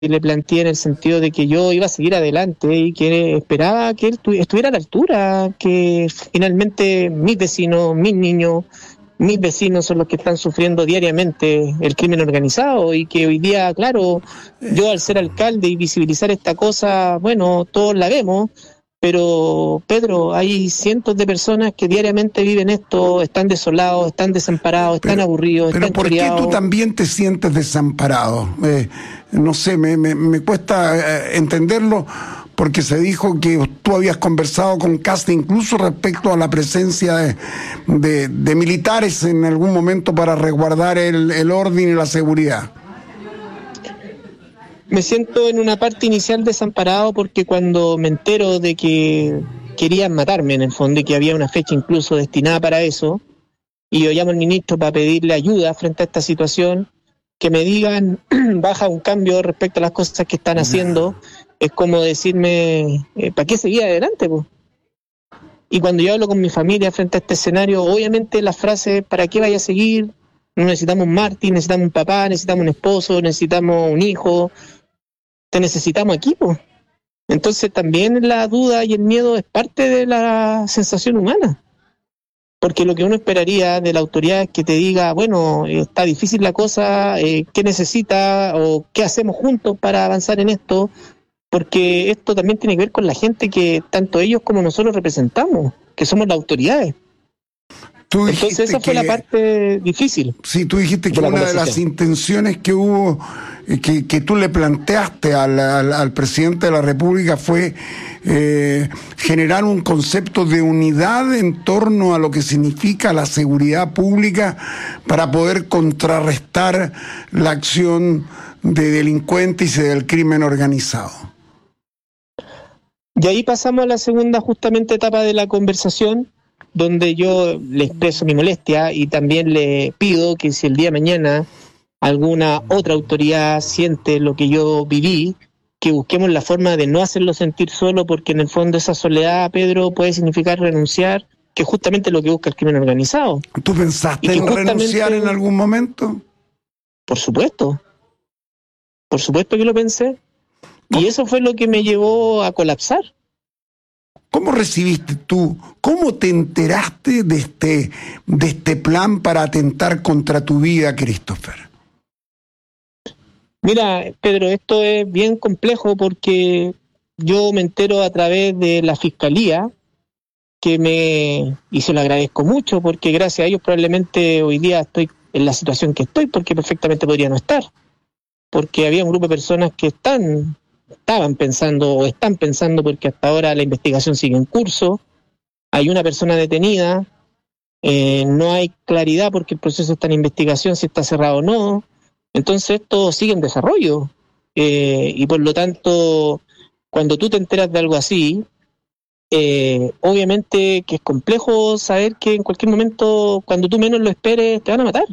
le planteé en el sentido de que yo iba a seguir adelante y que esperaba que él estuviera a la altura, que finalmente mis vecinos, mis niños, mis vecinos son los que están sufriendo diariamente el crimen organizado y que hoy día, claro, yo al ser alcalde y visibilizar esta cosa, bueno, todos la vemos, pero Pedro, hay cientos de personas que diariamente viven esto, están desolados, están desamparados, están aburridos, pero están ¿por choreados. qué tú también te sientes desamparado? No sé, me cuesta entenderlo, porque se dijo que tú habías conversado con Kast incluso respecto a la presencia de militares en algún momento para resguardar el orden y la seguridad. Me siento en una parte inicial desamparado porque cuando me entero de que querían matarme en el fondo y que había una fecha incluso destinada para eso, y yo llamo al ministro para pedirle ayuda frente a esta situación, que me digan baja un cambio respecto a las cosas que están haciendo, es como decirme, ¿para qué seguir adelante, po? Y cuando yo hablo con mi familia frente a este escenario, obviamente las frases, ¿para qué vaya a seguir? No necesitamos un mártir, necesitamos un papá, necesitamos un esposo, necesitamos un hijo, te necesitamos aquí, po. Entonces también la duda y el miedo es parte de la sensación humana, porque lo que uno esperaría de la autoridad es que te diga, bueno, está difícil la cosa, ¿qué necesita o qué hacemos juntos para avanzar en esto? Porque esto también tiene que ver con la gente que tanto ellos como nosotros representamos, que somos las autoridades. Entonces esa fue la parte difícil. Sí, tú dijiste que una de las intenciones que hubo, que tú le planteaste al presidente de la República fue generar un concepto de unidad en torno a lo que significa la seguridad pública para poder contrarrestar la acción de delincuentes y del crimen organizado. Y ahí pasamos a la segunda justamente etapa de la conversación, donde yo le expreso mi molestia y también le pido que si el día de mañana alguna otra autoridad siente lo que yo viví, que busquemos la forma de no hacerlo sentir solo, porque en el fondo esa soledad, Pedro, puede significar renunciar, que es justamente lo que busca el crimen organizado. ¿Tú pensaste en renunciar en algún momento? Por supuesto que lo pensé, y eso fue lo que me llevó a colapsar. ¿Cómo recibiste tú, cómo te enteraste de este plan para atentar contra tu vida, Christopher? Mira, Pedro, esto es bien complejo porque yo me entero a través de la Fiscalía, y se lo agradezco mucho porque gracias a ellos probablemente hoy día estoy en la situación que estoy, porque perfectamente podría no estar, porque había un grupo de personas que estaban pensando o están pensando, porque hasta ahora la investigación sigue en curso, hay una persona detenida, no hay claridad porque el proceso está en investigación, si está cerrado o no, entonces esto sigue en desarrollo, y por lo tanto, cuando tú te enteras de algo así, obviamente que es complejo saber que en cualquier momento, cuando tú menos lo esperes, te van a matar.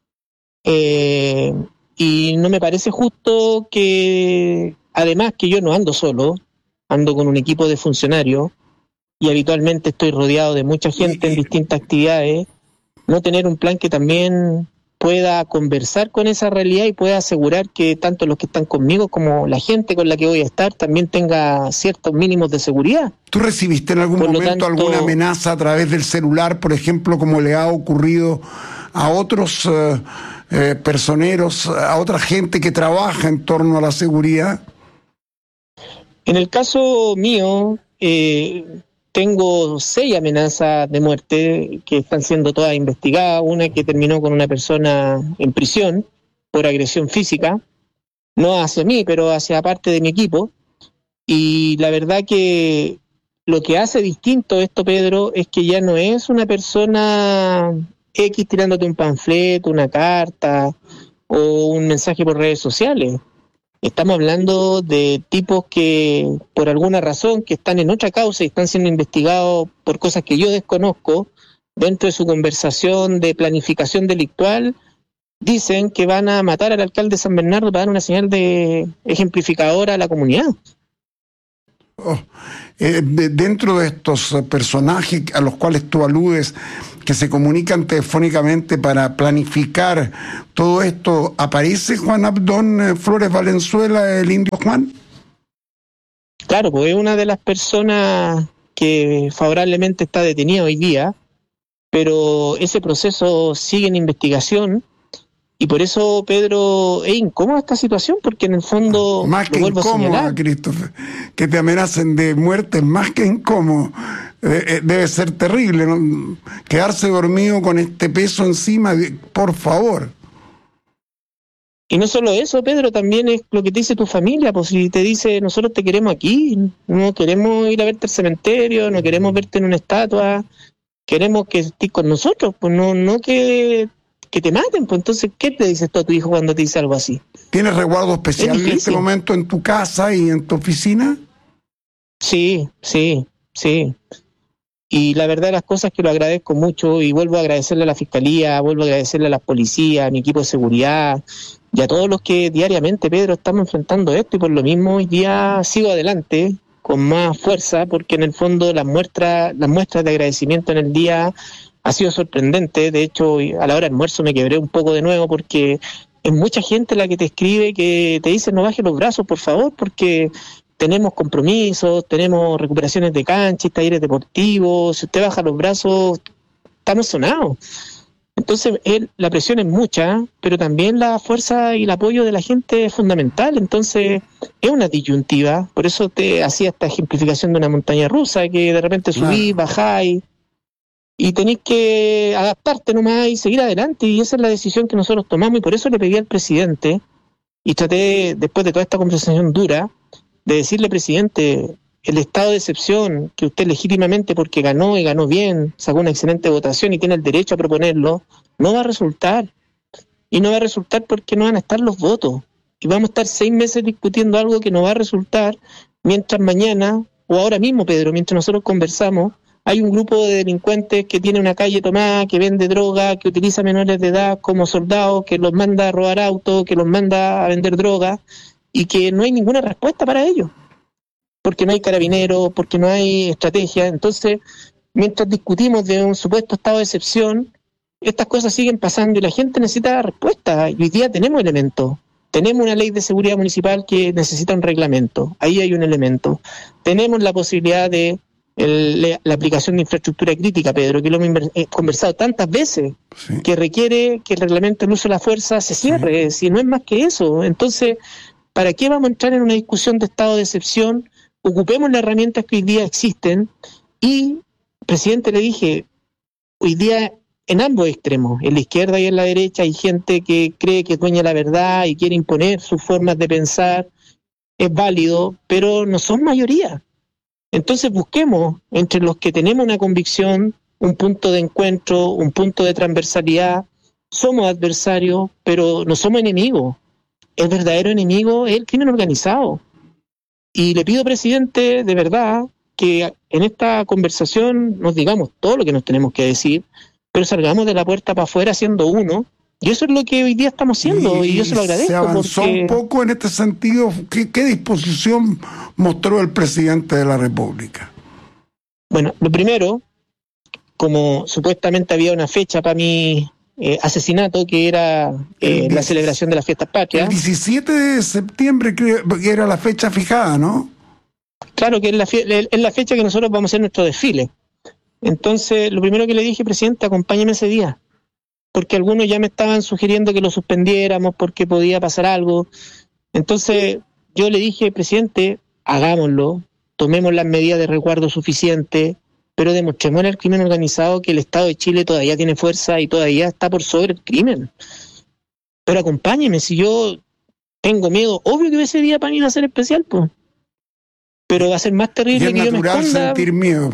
Y no me parece justo que, además que yo no ando solo, ando con un equipo de funcionarios y habitualmente estoy rodeado de mucha gente en distintas actividades, no tener un plan que también pueda conversar con esa realidad y pueda asegurar que tanto los que están conmigo como la gente con la que voy a estar también tenga ciertos mínimos de seguridad. ¿Tú recibiste en algún momento alguna amenaza a través del celular, por ejemplo, como le ha ocurrido a otros personeros, a otra gente que trabaja en torno a la seguridad? En el caso mío, tengo 6 amenazas de muerte que están siendo todas investigadas, una que terminó con una persona en prisión por agresión física, no hacia mí, pero hacia parte de mi equipo, y la verdad que lo que hace distinto esto, Pedro, es que ya no es una persona X tirándote un panfleto, una carta o un mensaje por redes sociales. Estamos hablando de tipos que, por alguna razón, que están en otra causa y están siendo investigados por cosas que yo desconozco, dentro de su conversación de planificación delictual, dicen que van a matar al alcalde de San Bernardo para dar una señal de ejemplificadora a la comunidad. Dentro de estos personajes a los cuales tú aludes, que se comunican telefónicamente para planificar todo esto, ¿aparece Juan Abdón Flores Valenzuela, el indio Juan? Claro, pues es una de las personas que favorablemente está detenida hoy día, pero ese proceso sigue en investigación. Y por eso, Pedro, es incómoda esta situación, porque en el fondo... Más que incómoda, Christopher, que te amenacen de muerte, más que incómodo. Debe ser terrible, ¿no? Quedarse dormido con este peso encima, por favor. Y no solo eso, Pedro, también es lo que te dice tu familia, pues si te dice, nosotros te queremos aquí, no queremos ir a verte al cementerio, no queremos verte en una estatua, queremos que estés con nosotros, pues no que te maten, pues entonces, ¿qué te dices tú a tu hijo cuando te dice algo así? ¿Tienes resguardo especial en este momento en tu casa y en tu oficina? Sí. Y la verdad de las cosas es que lo agradezco mucho y vuelvo a agradecerle a la Fiscalía, vuelvo a agradecerle a las policías, a mi equipo de seguridad y a todos los que diariamente, Pedro, estamos enfrentando esto, y por lo mismo hoy día sigo adelante con más fuerza, porque en el fondo las muestras de agradecimiento en el día ha sido sorprendente. De hecho, a la hora del almuerzo me quebré un poco de nuevo, porque es mucha gente la que te escribe, que te dice no bajes los brazos, por favor, porque tenemos compromisos, tenemos recuperaciones de canchas, talleres deportivos, si usted baja los brazos, estamos sonados. Entonces, la presión es mucha, pero también la fuerza y el apoyo de la gente es fundamental. Entonces, es una disyuntiva. Por eso te hacía esta ejemplificación de una montaña rusa, que de repente subís, bajáis, y tenéis que adaptarte nomás y seguir adelante. Y esa es la decisión que nosotros tomamos, y por eso le pedí al presidente, y traté, después de toda esta conversación dura, de decirle, presidente, el estado de excepción que usted legítimamente, porque ganó y ganó bien, sacó una excelente votación y tiene el derecho a proponerlo, no va a resultar. Y no va a resultar porque no van a estar los votos. Y vamos a estar 6 meses discutiendo algo que no va a resultar, mientras mañana, o ahora mismo, Pedro, mientras nosotros conversamos, hay un grupo de delincuentes que tiene una calle tomada, que vende droga, que utiliza menores de edad como soldados, que los manda a robar autos, que los manda a vender droga, y que no hay ninguna respuesta para ello, porque no hay carabineros, porque no hay estrategia. Entonces, mientras discutimos de un supuesto estado de excepción, estas cosas siguen pasando y la gente necesita respuesta. Y hoy día tenemos elementos. Tenemos una ley de seguridad municipal que necesita un reglamento. Ahí hay un elemento. Tenemos la posibilidad de la aplicación de infraestructura crítica, Pedro, que lo hemos conversado tantas veces, sí, que requiere que el reglamento del uso de la fuerza se cierre, sí, si no es más que eso. Entonces, ¿para qué vamos a entrar en una discusión de estado de excepción? Ocupemos las herramientas que hoy día existen. Y, presidente, le dije, hoy día en ambos extremos, en la izquierda y en la derecha, hay gente que cree que es dueña de la verdad y quiere imponer sus formas de pensar. Es válido, pero no son mayoría. Entonces busquemos entre los que tenemos una convicción un punto de encuentro, un punto de transversalidad. Somos adversarios, pero no somos enemigos. El verdadero enemigo es el crimen organizado. Y le pido, presidente, de verdad, que en esta conversación nos digamos todo lo que nos tenemos que decir, pero salgamos de la puerta para afuera siendo uno. Y eso es lo que hoy día estamos haciendo, y yo se lo agradezco. Se avanzó un poco en este sentido. ¿Qué disposición mostró el presidente de la República? Bueno, lo primero, como supuestamente había una fecha para mi asesinato, que era la celebración de las fiestas patrias. El 17 de septiembre creo que era la fecha fijada, ¿no? Claro, que es la fecha que nosotros vamos a hacer nuestro desfile. Entonces, lo primero que le dije, presidente, acompáñeme ese día, porque algunos ya me estaban sugiriendo que lo suspendiéramos porque podía pasar algo. Entonces yo le dije, presidente, hagámoslo, tomemos las medidas de resguardo suficientes, pero demostremos al crimen organizado que el Estado de Chile todavía tiene fuerza y todavía está por sobre el crimen. Pero acompáñeme, si yo tengo miedo, obvio que ese día para mí va a ser especial, pues. Pero va a ser más terrible que yo me esconda. Es natural sentir miedo.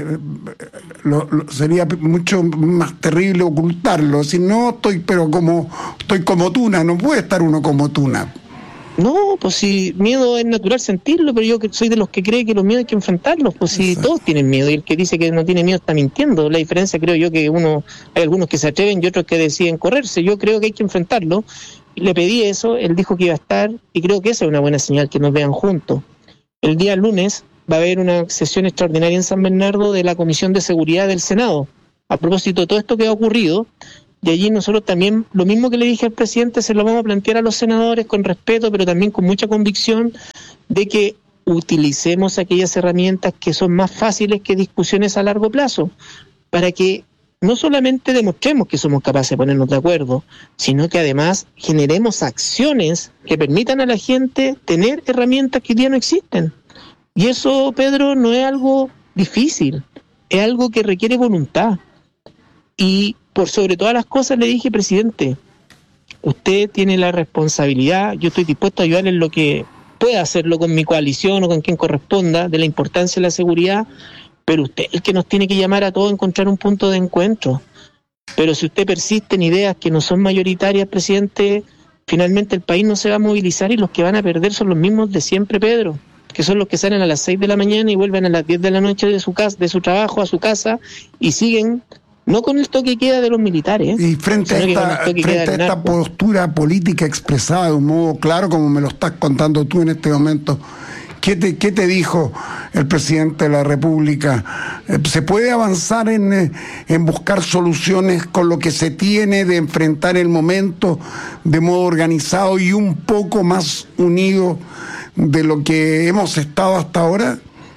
Sería mucho más terrible ocultarlo. Si no, estoy como tuna. No puede estar uno como tuna. No, pues si miedo es natural sentirlo, pero yo soy de los que cree que los miedos hay que enfrentarlos. Pues si todos tienen miedo, y el que dice que no tiene miedo está mintiendo. La diferencia, creo yo, que hay algunos que se atreven y otros que deciden correrse. Yo creo que hay que enfrentarlo. Le pedí eso, él dijo que iba a estar, y creo que esa es una buena señal, que nos vean juntos. El día lunes va a haber una sesión extraordinaria en San Bernardo de la Comisión de Seguridad del Senado, a propósito de todo esto que ha ocurrido. Y allí nosotros también, lo mismo que le dije al presidente, se lo vamos a plantear a los senadores con respeto, pero también con mucha convicción de que utilicemos aquellas herramientas que son más fáciles que discusiones a largo plazo, para que no solamente demostremos que somos capaces de ponernos de acuerdo, sino que además generemos acciones que permitan a la gente tener herramientas que hoy día no existen. Y eso, Pedro, no es algo difícil, es algo que requiere voluntad. Y por sobre todas las cosas le dije, presidente, usted tiene la responsabilidad, yo estoy dispuesto a ayudarle en lo que pueda hacerlo con mi coalición o con quien corresponda, de la importancia de la seguridad, pero usted es el que nos tiene que llamar a todos a encontrar un punto de encuentro. Pero si usted persiste en ideas que no son mayoritarias, presidente, finalmente el país no se va a movilizar y los que van a perder son los mismos de siempre, Pedro, que son los que salen a las 6 de la mañana y vuelven a las 10 de la noche de su casa, de su trabajo a su casa, y siguen no con el toque queda de los militares. Y frente a esta postura política expresada de un modo claro, como me lo estás contando tú en este momento, ¿qué te dijo el presidente de la República? ¿Se puede avanzar en buscar soluciones con lo que se tiene, de enfrentar el momento de modo organizado y un poco más unido de lo que hemos estado hasta ahora?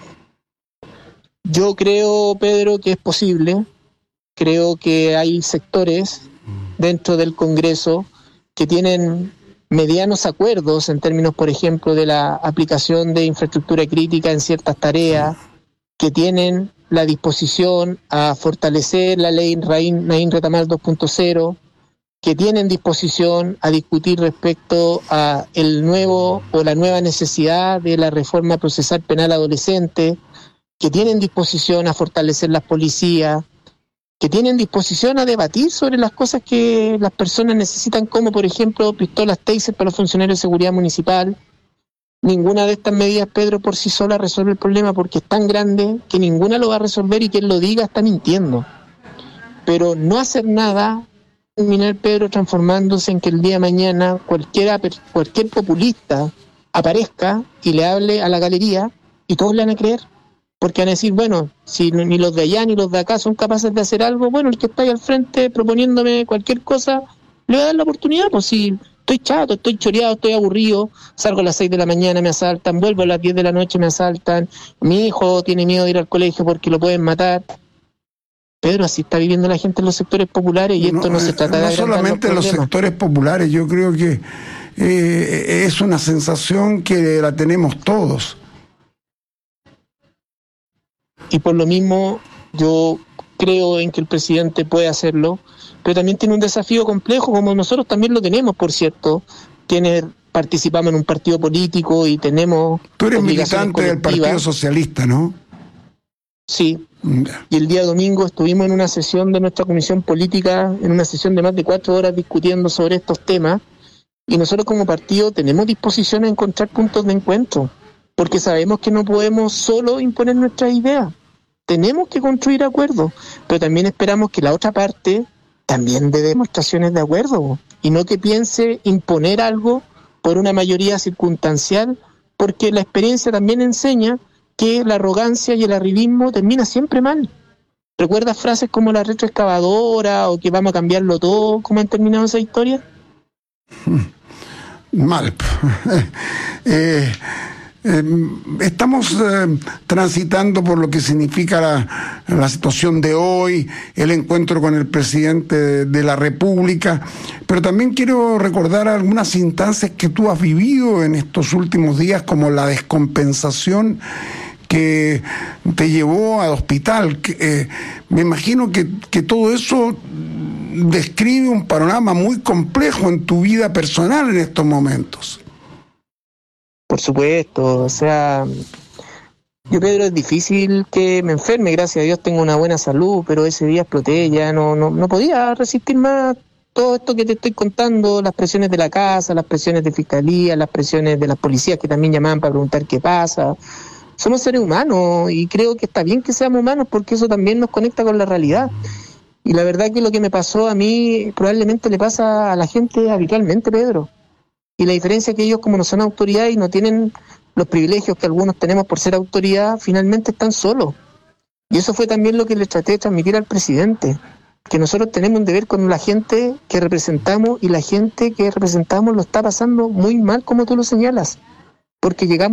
Yo creo, Pedro, que es posible. Creo que hay sectores dentro del Congreso que tienen medianos acuerdos en términos, por ejemplo, de la aplicación de infraestructura crítica en ciertas tareas, que tienen la disposición a fortalecer la ley Naín Retamal 2.0, que tienen disposición a discutir respecto a el nuevo o la nueva necesidad de la reforma procesal penal adolescente, que tienen disposición a fortalecer las policías, que tienen disposición a debatir sobre las cosas que las personas necesitan, como por ejemplo pistolas taser para los funcionarios de seguridad municipal. Ninguna de estas medidas, Pedro, por sí sola resuelve el problema, porque es tan grande que ninguna lo va a resolver, y quien lo diga está mintiendo. Pero no hacer nada, terminar, Pedro, transformándose en que el día de mañana cualquier populista aparezca y le hable a la galería y todos le van a creer. Porque van a decir, bueno, si ni los de allá ni los de acá son capaces de hacer algo, bueno, el que está ahí al frente proponiéndome cualquier cosa, le voy a dar la oportunidad. Pues si estoy chato, estoy choreado, estoy aburrido, salgo a las 6 de la mañana, me asaltan, vuelvo a las 10 de la noche, me asaltan, mi hijo tiene miedo de ir al colegio porque lo pueden matar. Pedro, así está viviendo la gente en los sectores populares, y esto no se trata de... No solamente en los sectores populares, yo creo que es una sensación que la tenemos todos. Y por lo mismo yo creo en que el presidente puede hacerlo, pero también tiene un desafío complejo, como nosotros también lo tenemos, por cierto. Participamos en un partido político y tenemos... Tú eres militante del Partido Socialista, ¿no? Sí. Y el día domingo estuvimos en una sesión de nuestra comisión política, en una sesión de más de 4 horas discutiendo sobre estos temas, y nosotros como partido tenemos disposición a encontrar puntos de encuentro, porque sabemos que no podemos solo imponer nuestras ideas. Tenemos que construir acuerdos, pero también esperamos que la otra parte también dé demostraciones de acuerdo, y no que piense imponer algo por una mayoría circunstancial, porque la experiencia también enseña que la arrogancia y el arribismo termina siempre mal. ¿Recuerdas frases como la retroexcavadora o que vamos a cambiarlo todo? ¿Cómo han terminado esa historia? Mal. Estamos transitando por lo que significa la situación de hoy, el encuentro con el presidente de la República, pero también quiero recordar algunas instancias que tú has vivido en estos últimos días, como la descompensación que te llevó al hospital. Me imagino que todo eso describe un panorama muy complejo en tu vida personal en estos momentos. Por supuesto, o sea, yo, Pedro, es difícil que me enferme, gracias a Dios tengo una buena salud, pero ese día exploté, ya no podía resistir más todo esto que te estoy contando, las presiones de la casa, las presiones de fiscalía, las presiones de las policías que también llamaban para preguntar qué pasa. Somos seres humanos y creo que está bien que seamos humanos, porque eso también nos conecta con la realidad. Y la verdad que lo que me pasó a mí probablemente le pasa a la gente habitualmente, Pedro. Y la diferencia es que ellos, como no son autoridad y no tienen los privilegios que algunos tenemos por ser autoridad, finalmente están solos. Y eso fue también lo que le traté de transmitir al presidente, que nosotros tenemos un deber con la gente que representamos, y la gente que representamos lo está pasando muy mal, como tú lo señalas, porque llegamos